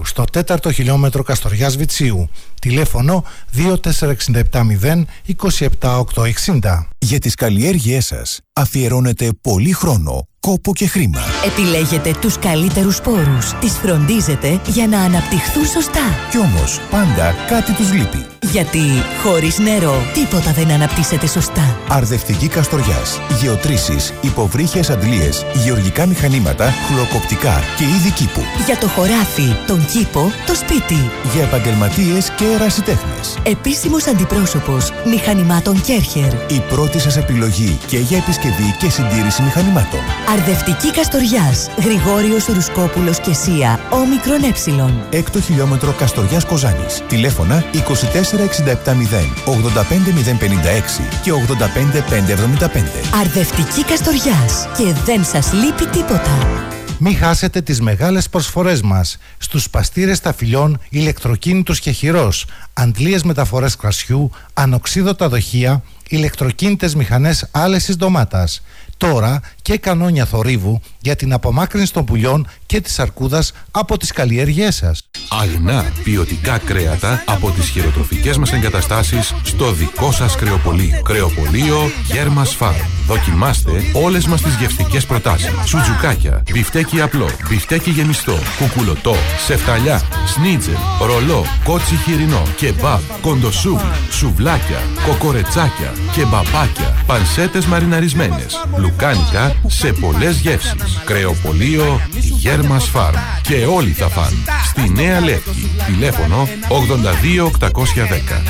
στο 4ο χιλιόμετρο Καστοριάς Βιτσίου. Τηλέφωνο 24670 27860. Για τις καλλιέργειές σας αφιερώνετε πολύ χρόνο, κόπο και χρήμα. Επιλέγετε τους καλύτερους σπόρους, τις φροντίζετε για να αναπτυχθούν σωστά. Κι όμως πάντα κάτι τους λείπει. Γιατί χωρίς νερό τίποτα δεν αναπτύσσεται σωστά. Αρδευτική Καστοριάς. Γεωτρήσεις, υποβρύχιες αντλίες, γεωργικά μηχανήματα, χλωκοπτικά και είδη κήπου. Για το χωράφι, τον κήπο, το σπίτι. Για επαγγελματίες και ερασιτέχνες. Επίσημος αντιπρόσωπος μηχανημάτων Κέρχερ. Η πρώτη σας επιλογή και για επισκευή και συντήρηση μηχανημάτων. Αρδευτική Καστοριάς. Γρηγόριος Ρουσκόπουλος και Σία. Όμικρον Έψιλον. 6ο χιλιόμετρο Καστοριάς Κοζάνης. Τηλέφωνα 24670 85056 και 85575. Αρδευτική Καστοριάς. Και δεν σας λείπει τίποτα. Μην χάσετε τις μεγάλες προσφορές μας στους παστήρες ταφυλιών, ηλεκτροκίνητους και χειρός, αντλίες μεταφορές κρασιού, ανοξίδωτα δοχεία, ηλεκτροκίνητες μηχανές άλεσης ντομάτας. Τώρα και κανόνια θορύβου για την απομάκρυνση των πουλιών και της αρκούδας από τις καλλιέργειές σας. Αγνά ποιοτικά κρέατα από τις χειροτροφικές μας εγκαταστάσεις στο δικό σας κρεοπωλείο. Κρεοπωλείο Γέρμας Φαρμ. Δοκιμάστε όλες μας τις γευστικές προτάσεις. Σουτζουκάκια, μπιφτέκι απλό, μπιφτέκι γεμιστό, κουκουλωτό, σεφταλιά, σνίτζελ, ρολό, κότσι χοιρινό, κεμπάμπ, κοντοσούβλι, σουβλάκια, κοκορετσάκια, κεμπαπάκια, πανσέτες μαριναρισμένες, λουκάνικα σε πολλές γεύσεις. Κρεοπωλείο Γέρμας Φαρμ. Και όλοι θα φαν. Στη Νέα Λεύκη. Τηλέφωνο 82810.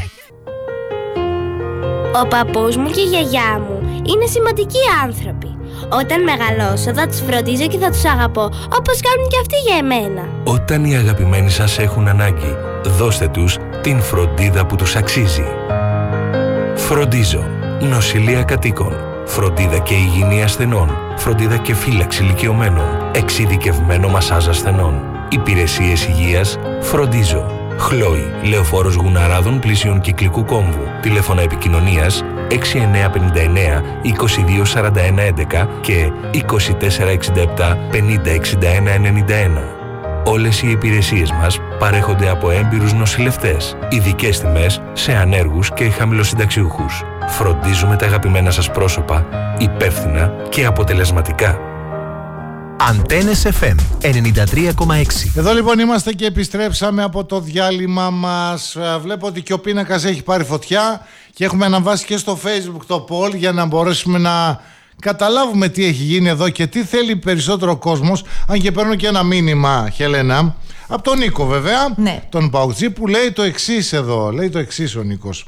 Ο παππούς μου και η γιαγιά μου είναι σημαντικοί άνθρωποι. Όταν μεγαλώσω θα τους φροντίζω και θα τους αγαπώ όπως κάνουν και αυτοί για εμένα. Όταν οι αγαπημένοι σας έχουν ανάγκη, δώστε τους την φροντίδα που τους αξίζει. Φροντίζω. Νοσηλεία κατοίκων. Φροντίδα και υγιεινή ασθενών. Φροντίδα και φύλαξη ηλικιωμένων. Εξειδικευμένο μασάζ ασθενών. Υπηρεσίες υγείας. Φροντίζω. Χλόι, Λεωφόρος Γουναράδων πλησίων Κυκλικού Κόμβου. Τηλέφωνα επικοινωνίας 6959 224111 και 2467 506191. Όλες οι υπηρεσίες μας παρέχονται από έμπειρους νοσηλευτές. Ειδικές τιμές σε ανέργους και χαμηλοσυνταξιούχους. Φροντίζουμε τα αγαπημένα σας πρόσωπα υπεύθυνα και αποτελεσματικά. Αντένες FM 93,6. Εδώ λοιπόν είμαστε και επιστρέψαμε από το διάλειμμα μας. Βλέπω ότι και ο πίνακας έχει πάρει φωτιά και έχουμε αναβάσει και στο Facebook το poll για να μπορέσουμε να καταλάβουμε τι έχει γίνει εδώ και τι θέλει περισσότερο ο κόσμος. Αν και παίρνω και ένα μήνυμα, Χέλενα, από τον Νίκο βέβαια, ναι, τον Παουτζή, που λέει το εξής εδώ. Λέει το εξής ο Νίκος.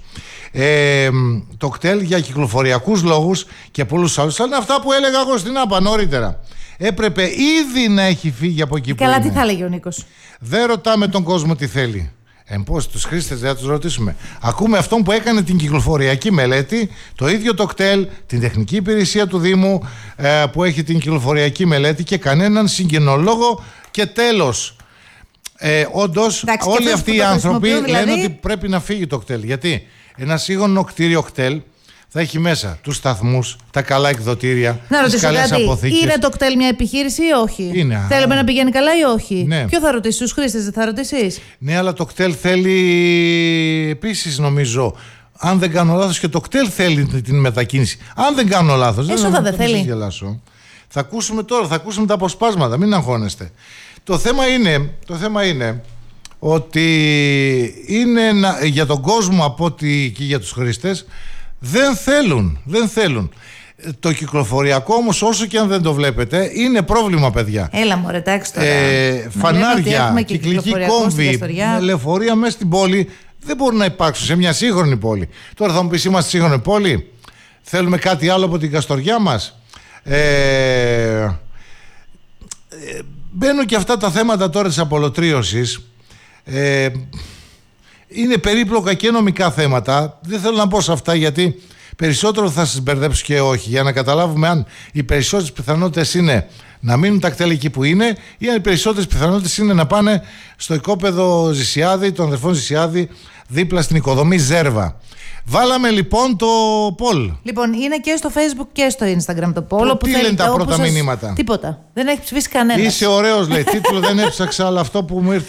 Το κτέλ για κυκλοφοριακούς λόγους και πολλούς άλλους, είναι αυτά που έλεγα εγώ στην ΑΠΑ νωρίτερα. Έπρεπε ήδη να έχει φύγει από εκεί που είναι. Καλά, τι θα έλεγε ο Νίκος. Δεν ρωτάμε τον κόσμο τι θέλει. Πώς τους χρήστες δεν θα τους ρωτήσουμε. Ακούμε αυτόν που έκανε την κυκλοφοριακή μελέτη, το ίδιο το κτέλ, την τεχνική υπηρεσία του Δήμου που έχει την κυκλοφοριακή μελέτη και κανέναν συγγενολόγο και τέλος. Όντως όλοι αυτοί οι άνθρωποι λένε ότι πρέπει να φύγει το κτέλ. Γιατί ένα σύγχρονο κτίριο κτέλ θα έχει μέσα τους σταθμούς, τα καλά εκδοτήρια, τις καλές αποθήκες. Είναι το κτέλ μια επιχείρηση ή όχι? Είναι. Θέλουμε να πηγαίνει καλά ή όχι? Ναι. Ποιο θα ρωτήσει, τους χρήστες δεν θα ρωτήσεις? Ναι, αλλά το κτέλ θέλει επίσης, νομίζω, αν δεν κάνω λάθος, και το κτέλ θέλει την μετακίνηση. Αν δεν κάνω λάθος. Έσοδα δεν θέλει. Θα ακούσουμε τώρα, θα ακούσουμε τα αποσπάσματα, μην αγχώνεστε. Το θέμα είναι ότι είναι για τον κόσμο, από ότι και για τους χρήστες, δεν θέλουν. Το κυκλοφοριακό όμως, όσο και αν δεν το βλέπετε, είναι πρόβλημα, παιδιά. Έλα μωρέ, εντάξει τώρα. Φανάρια, κυκλική κόμβη, λεωφορεία μέσα στην πόλη δεν μπορούν να υπάρξουν σε μια σύγχρονη πόλη. Τώρα θα μου πεις, είμαστε σύγχρονη πόλη? Θέλουμε κάτι άλλο από την Καστοριά μας? Μπαίνουν και αυτά τα θέματα τώρα της απολωτρίωσης. Είναι περίπλοκα και νομικά θέματα. Δεν θέλω να πω σε αυτά, γιατί περισσότερο θα σας μπερδέψω και όχι, για να καταλάβουμε αν οι περισσότερες πιθανότητες είναι να μείνουν τα κτέλ εκεί που είναι, ή αν οι περισσότερες πιθανότητες είναι να πάνε στο οικόπεδο Ζησιάδη, των αδερφών Ζησιάδη, δίπλα στην οικοδομή Ζέρβα. Βάλαμε λοιπόν το poll. Λοιπόν, είναι και στο Facebook και στο Instagram το poll. Τι λένε τα πρώτα μηνύματα? Τίποτα. Δεν έχει ψηφίσει κανένα. Είσαι ωραίος, λέει. Τίτλο δεν έψαξα, αλλά αυτό που μου ήρθε